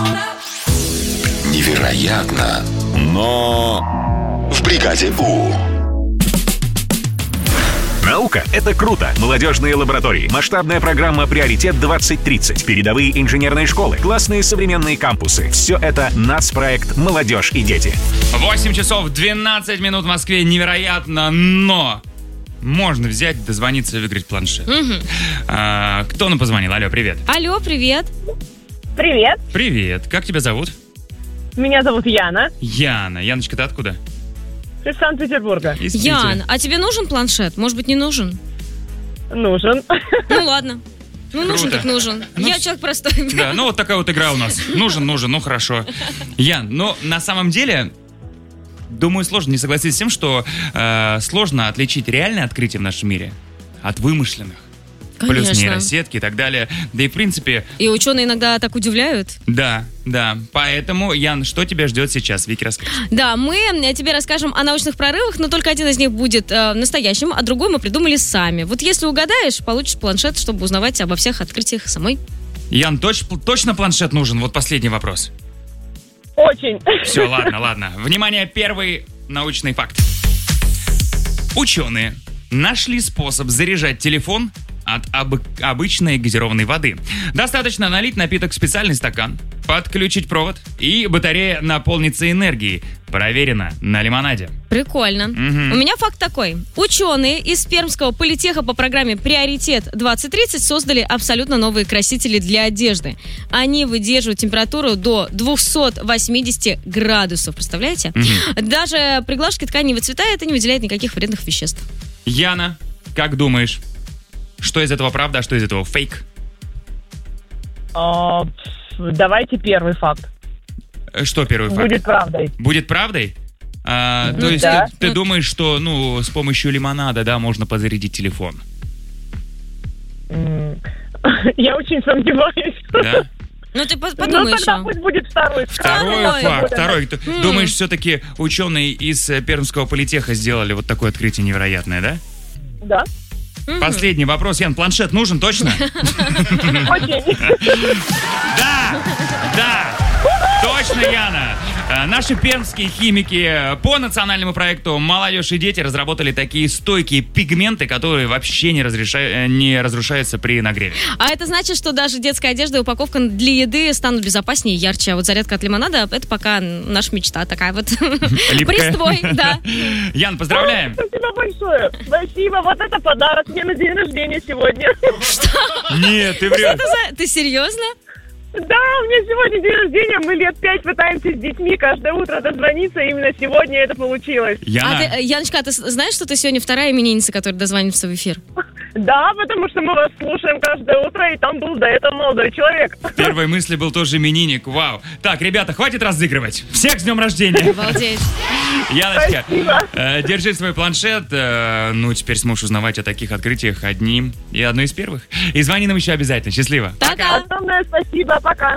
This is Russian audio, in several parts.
Невероятно, но в бригаде У. Наука — это круто. Молодежные лаборатории, масштабная программа «Приоритет-2030», передовые инженерные школы, классные современные кампусы. Все это нацпроект «Молодежь и дети». 8 часов 12 минут в Москве. Невероятно, но можно взять, дозвониться и выиграть планшет. Кто нам позвонил? Алло, привет. Алло, привет. Привет, Привет. Как тебя зовут? меня зовут Яна, Яна. Яночка, ты откуда? из Санкт-Петербурга. Из Питера. Ян, а тебе нужен планшет? Может быть, не нужен? Нужен. Ну ладно. Ну, нужен Круто. так нужен. Ну, Я человек простой. Да, ну вот такая вот игра у нас. Нужен, ну хорошо. Ян, но на самом деле, думаю, сложно не согласиться с тем, что сложно отличить реальные открытия в нашем мире от вымышленных. Плюс Конечно. нейросетки и так далее. Да и в принципе, И ученые иногда так удивляют. да. Поэтому, Ян, что тебя ждет сейчас? Вики, расскажи. Да, мы тебе расскажем о научных прорывах, но только один из них будет настоящим, а другой мы придумали сами. Вот если угадаешь, получишь планшет, чтобы узнавать обо всех открытиях самой. Ян, точно планшет нужен? Вот последний вопрос. Очень. Все, ладно. Внимание, первый научный факт. Ученые нашли способ заряжать телефон от обычной газированной воды. Достаточно налить напиток в специальный стакан, подключить провод, и батарея наполнится энергией. Проверено на лимонаде. Прикольно. У меня факт такой. Ученые из Пермского политеха по программе «Приоритет-2030» создали абсолютно новые красители для одежды. Они выдерживают температуру до 280 градусов. Представляете? Даже при глажке ткань не выцветает и не выделяет никаких вредных веществ. Яна, как думаешь, что из этого правда, а что из этого фейк? Давайте первый факт. Что первый факт? Будет правдой. Будет правдой? То есть Да. ты думаешь, что с помощью лимонада, да, можно подзарядить телефон? Я очень сомневаюсь. Да? Ну, ты Ну, подумай тогда еще. пусть будет второй факт. Второй. Ты думаешь, все-таки ученые из Пермского политеха сделали вот такое открытие невероятное, да? Да. Последний вопрос, Ян, планшет нужен, точно? Очень. Да, точно, Яна. Наши пермские химики по национальному проекту «Молодежь и дети» разработали такие стойкие пигменты, которые вообще не разрушаются при нагреве. А это значит, что даже детская одежда и упаковка для еды станут безопаснее и ярче. А вот зарядка от лимонада — это пока наша мечта такая вот. Приствой, да. Ян, поздравляем. Спасибо большое. Спасибо. Вот это подарок мне на день рождения сегодня. Нет, ты врешь. Ты серьезно? Да, у меня сегодня день рождения. Мы лет 5 пытаемся с детьми каждое утро дозвониться. Именно сегодня это получилось. Яна, Яночка, а ты знаешь, что ты сегодня вторая именинница, которая дозвонится в эфир? Да, потому что мы вас слушаем каждое утро, и там был до этого молодой человек. в первой мысли был тоже именинник. Вау. Так, ребята, хватит разыгрывать. Всех с днем рождения. Обалдеть. Яночка, держи свой планшет. Теперь сможешь узнавать о таких открытиях одним и одной из первых. И звони нам еще обязательно. Счастливо. Пока. Огромное спасибо, пока.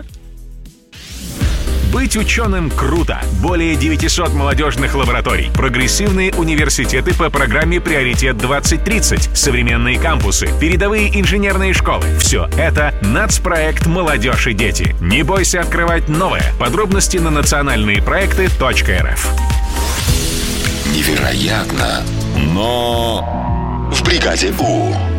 Быть ученым круто. Более 900 молодежных лабораторий, прогрессивные университеты по программе «Приоритет-2030», современные кампусы, передовые инженерные школы. Все это нацпроект «Молодежь и дети». Не бойся открывать новое. Подробности на национальныепроекты.рф. Невероятно, но в бригаде У.